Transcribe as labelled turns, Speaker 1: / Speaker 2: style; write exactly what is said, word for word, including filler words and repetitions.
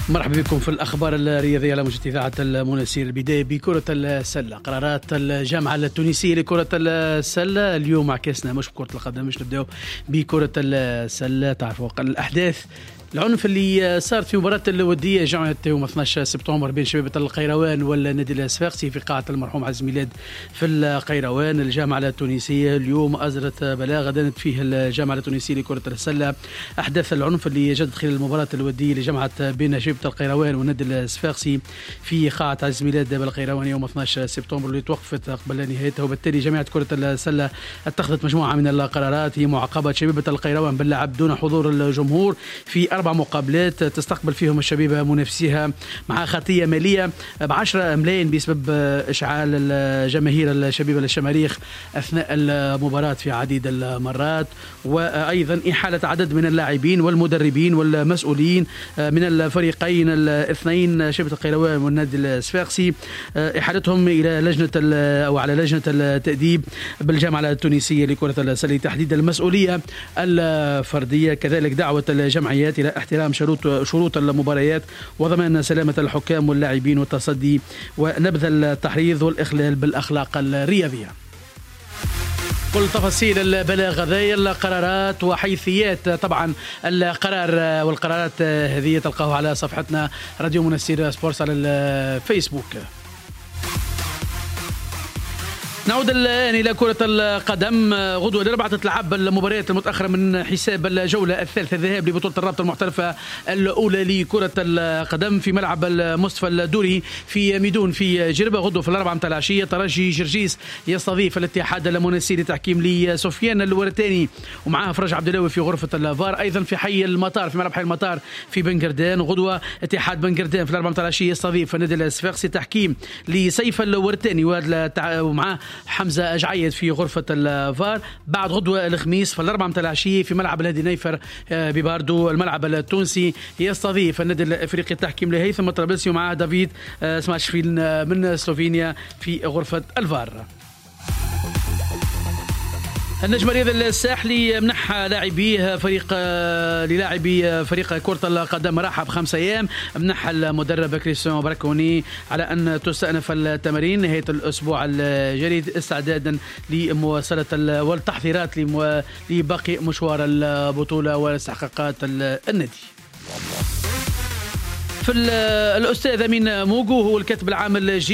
Speaker 1: مرحبا بكم في الأخبار الرياضية على موجة إذاعة المناسير. البداية بكرة السلة. قرارات الجامعة التونسية لكرة السلة اليوم عكسنا مش بكرة القدم، مش نبدأ بكرة السلة. تعرفوا الأحداث العنف اللي صارت في مباراة الودية جمعة يوم اثني عشر سبتمبر بين شبيبة القيروان والنادي الصفاقسي في قاعة المرحوم عز ميلاد في القيروان. الجامعة التونسية اليوم أصدرت بلاغ دانت فيه الجامعة التونسية لكرة السلة أحداث العنف اللي جدت خلال المباراة الودية اللي جمعت بين شبيبة القيروان والنادي الصفاقسي في قاعة عز ميلاد بالقيروان يوم اثني عشر سبتمبر اللي توقفت قبل نهايتها. وبالتالي جامعة كرة السلة اتخذت مجموعة من القرارات هي معاقبة شبيبة القيروان باللعب دون حضور الجمهور في أربع مقابلات تستقبل فيهم الشبيبة منافسيها مع خطية مالية بعشرة ملايين بسبب إشعال الجماهير الشبيبة للشماريخ أثناء المباراة في عديد المرات، وأيضا إحالة عدد من اللاعبين والمدربين والمسؤولين من الفريقين الاثنين شبيبة القيروان والنادي الصفاقسي، إحالتهم إلى لجنة أو على لجنة التأديب بالجامعة التونسية لكرة السلة تحديد المسؤولية الفردية. كذلك دعوة الجمعيات إلى احترام شروط شروط المباريات وضمان سلامة الحكام واللاعبين والتصدي ونبذ التحريض والإخلال بالأخلاق الرياضية. كل تفاصيل البلاغ هذه القرارات وحيثيات طبعا القرار والقرارات هذه تلقاه على صفحتنا راديو منسير سبورتس على الفيسبوك. نعود الآن إلى كرة القدم. غدوة الأربعاء تتلعب المباريات المتأخرة من حساب الجولة الثالثة الذهاب لبطولة الرابطة المحترفة الأولى لكرة القدم في ملعب المصطفى الدوري في ميدون في جربة. غدوة في الأربعاء متاع العشية ترجي جرجيس يستضيف الاتحاد المنسي لتحكيم لسفيان الورتاني ومعها فرج عبد الله في غرفة الفار. أيضا في حي المطار في ملعب حي المطار في بنقردان غدوة اتحاد بنقردان في الأربعاء متاع العشية يستضيف النادي الصفاقسي تحكيم لسيف الورتاني ومعه حمزة أجعيد في غرفة الفار. بعد غدوة الخميس في الأربعاء متاع العشية في ملعب الهادي نيفر بباردو الملعب التونسي يستضيف النادي الأفريقي التحكيم لهيثم طرابلسي ومعه دافيد سماشفيل من سلوفينيا في غرفة الفار. النجم الرياضي الساحلي منح لاعبيه فريق للاعبي فريق كرة القدم راحة بخمسة أيام. منح المدرب كريستيان براكوني على أن تستأنف التمارين نهاية الأسبوع الجاري استعدادا لمواصلة والتحضيرات لباقي مشوار البطولة واستحقاقات النادي. في الأستاذ أمين موجو هو الكاتب العام الجديد